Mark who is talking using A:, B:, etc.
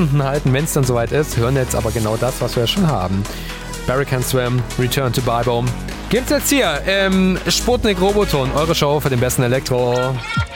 A: Laufenden halten, wenn es dann soweit ist. Hören jetzt aber genau das, was wir schon haben. Barry Can Swim, Return to Bible. Gibt's jetzt hier im Sputnik Roboton, eure Show für den besten Elektro.